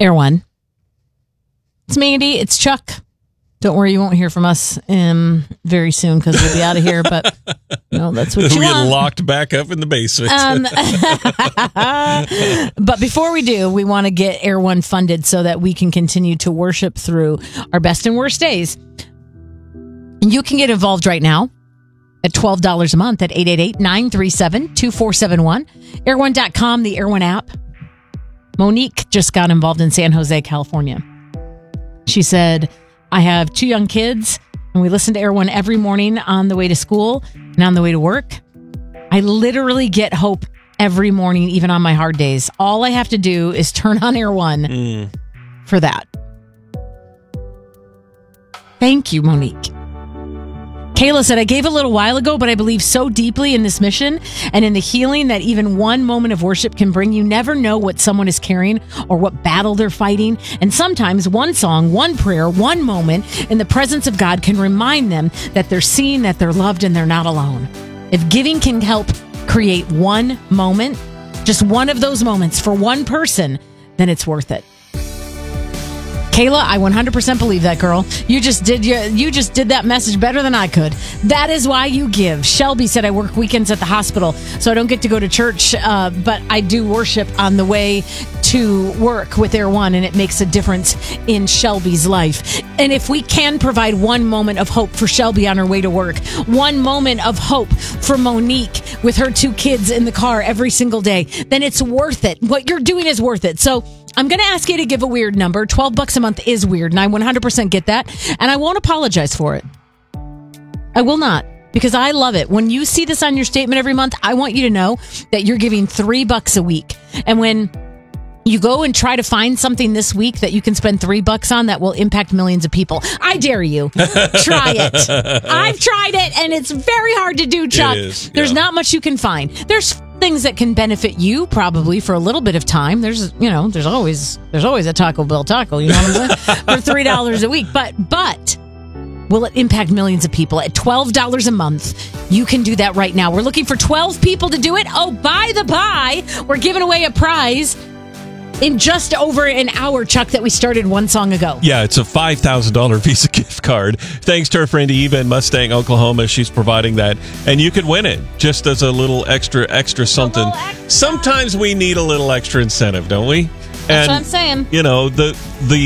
Air One. It's Mandy. It's Chuck. Don't worry, you won't hear from us very soon because we'll be out of here. But that's what you we want. Get locked back up in the basement. But before we do, we want to get Air One funded so that we can continue to worship through our best and worst days. And you can get involved right now at $12 a month at 888-937-2471. Air1.com, the Air One app. Monique just got involved in San Jose, California. She said, I have 2 young kids, and we listen to Air One every morning on the way to school and on the way to work. I literally get hope every morning, even on my hard days. All I have to do is turn on Air One for that. Thank you, Monique. Kayla said, I gave a little while ago, but I believe so deeply in this mission and in the healing that even one moment of worship can bring. You never know what someone is carrying or what battle they're fighting. And sometimes one song, one prayer, one moment in the presence of God can remind them that they're seen, that they're loved, and they're not alone. If giving can help create one moment, just one of those moments for one person, then it's worth it. Kayla, I 100% believe that, girl. You just did that message better than I could. That is why you give. Shelby said, I work weekends at the hospital, so I don't get to go to church, but I do worship on the way to work with Air One, and it makes a difference in Shelby's life. And if we can provide one moment of hope for Shelby on her way to work, one moment of hope for Monique with her 2 kids in the car every single day, then it's worth it. What you're doing is worth it. So I'm going to ask you to give a weird number. $12 a month is weird, and I 100% get that. And I won't apologize for it. I will not, because I love it. When you see this on your statement every month, I want you to know that you're giving $3 a week. And when you go and try to find something this week that you can spend $3 on that will impact millions of people, I dare you. Try it. I've tried it, and it's very hard to do, Chuck. There's not much you can find. There's things that can benefit you probably for a little bit of time. There's always a Taco Bell taco, you know what I'm saying? For $3 a week. But will it impact millions of people? At $12 a month, you can do that right now. We're looking for 12 people to do it. Oh, by the by, we're giving away a prize in just over an hour, Chuck, that we started one song ago. Yeah, it's a $5,000 Visa gift card. Thanks to our friend Eva in Mustang, Oklahoma. She's providing that. And you could win it just as a little extra something. Sometimes we need a little extra incentive, don't we? That's what I'm saying. The